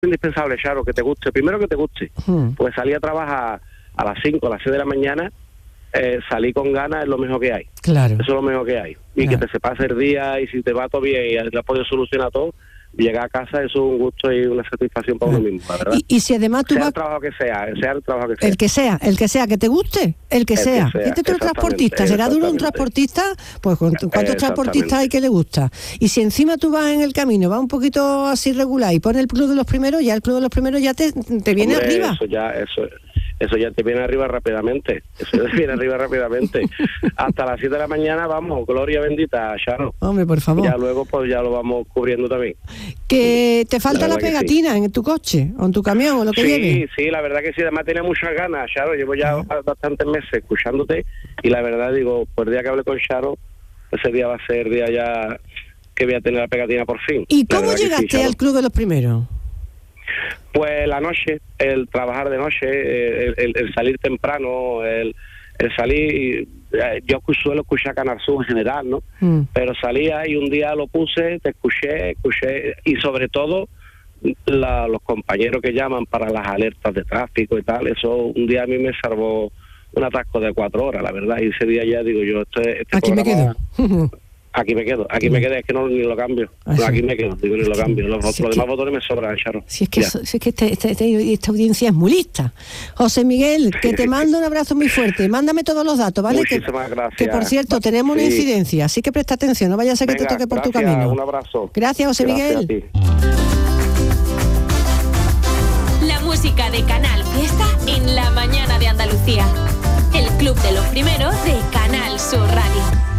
indispensable, Charo, que te guste. Primero que te guste. Pues salir a trabajar a las 5, a las 6 de la mañana, salir con ganas es lo mejor que hay. Claro. Eso es lo mejor que hay. Y que te se pase el día, y si te va todo bien y has podido solucionar todo, llegar a casa, eso es un gusto y una satisfacción para uno mismo, la verdad. Y si además tú sea vas... el trabajo que sea, sea el trabajo que sea. El que sea, que te guste, el que sea. Fíjate tú, el transportista, ¿será duro un transportista? Pues ¿cuántos transportistas hay que le gusta? Y si encima tú vas en el camino, vas un poquito así regular y pones el Club de los Primeros, ya el Club de los Primeros ya te viene arriba. Eso ya te viene arriba rápidamente. Hasta las 7 de la mañana, vamos, gloria bendita, Charo. Hombre, por favor. Ya luego pues ya lo vamos cubriendo también. Que te falta la pegatina en tu coche, o en tu camión, o lo que lleves. Sí, la verdad que sí, además tenía muchas ganas, Charo. Llevo ya bastantes meses escuchándote, y la verdad digo, por el día que hablé con Charo, ese día va a ser el día ya que voy a tener la pegatina por fin. ¿Y cómo llegaste al Club de los Primeros? Pues la noche, el trabajar de noche, el salir temprano, el salir, yo suelo escuchar Canal Sur en general, ¿no? Pero salía y un día lo puse, te escuché, y sobre todo los compañeros que llaman para las alertas de tráfico y tal, eso un día a mí me salvó un atasco de 4 horas, la verdad, y ese día ya digo yo, aquí me quedo. Aquí me quedo, es que no ni lo cambio. No, aquí me quedo, digo, ni lo cambio. Los demás botones me sobran, Charo. Si es que, esta audiencia es muy lista. José Miguel, que te mando un abrazo muy fuerte. Mándame todos los datos, ¿vale? Muchísimas gracias. Que por cierto, tenemos una incidencia, así que presta atención, no vaya a ser que te toque por tu camino. Un abrazo. Gracias, José Miguel. A ti. La música de Canal Fiesta en la mañana de Andalucía. El Club de los Primeros de Canal Sur Radio.